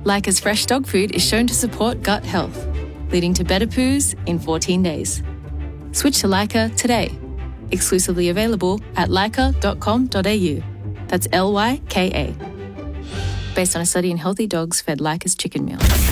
Lyca's fresh dog food is shown to support gut health, leading to better poos in 14 days. Switch to Lyca today. Exclusively available at lyca.com.au. That's Lyka. Based on a study in healthy dogs fed Lyca's chicken meal.